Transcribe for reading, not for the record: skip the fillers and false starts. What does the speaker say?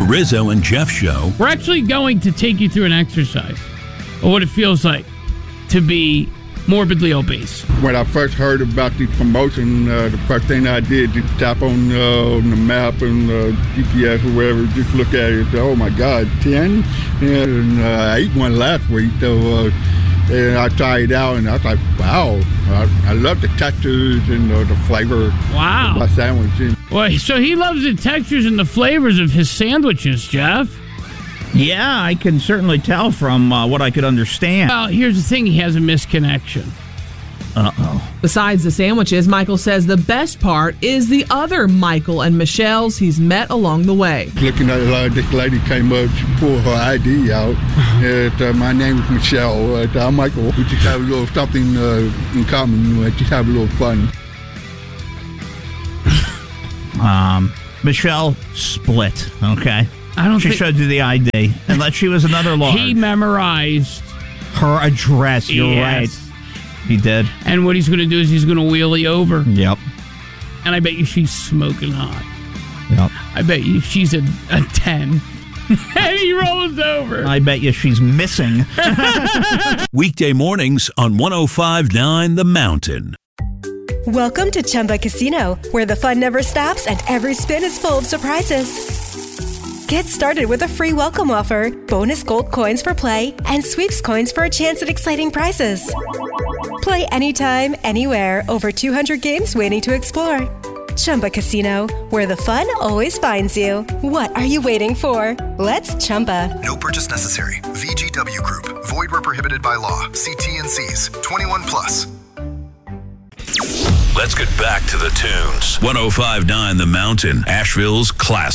Rizzo and Jeff Show. We're actually going to take you through an exercise of what it feels like to be morbidly obese. When I first heard about the promotion, the first thing I did, just tap on the map and GPS or whatever, just look at it. Oh my God, 10? And I ate one last week, so and I tried it out, and I was like, wow, I love the textures and the flavor Wow. of my sandwich. Well, so he loves the textures and the flavors of his sandwiches, Jeff. Yeah, I can certainly tell from what I could understand. Well, here's the thing. He has a misconnection. Uh-oh. Besides the sandwiches, Michael says the best part is the other Michael and Michelle's he's met along the way. Looking at this lady came up, she pulled her ID out. And, my name is Michelle. I'm Michael. We just have a little something in common. Just have a little fun. Michelle split, okay? I don't She think showed you the ID, unless she was another large. he memorized. Her address, you're Yes. right. He did. And what he's going to do is he's going to wheelie over. Yep. And I bet you she's smoking hot. Yep. I bet you she's a 10. And he rolls over. I bet you she's missing. Weekday mornings on 105.9 The Mountain. Welcome to Chumba Casino, where the fun never stops and every spin is full of surprises. Get started with a free welcome offer, bonus gold coins for play, and sweeps coins for a chance at exciting prizes. Play anytime, anywhere, over 200 games waiting to explore. Chumba Casino, where the fun always finds you. What are you waiting for? Let's Chumba. No purchase necessary. VGW Group. Void where prohibited by law. See T&Cs. 21 plus. Let's get back to the tunes. 105.9 The Mountain, Asheville's classic.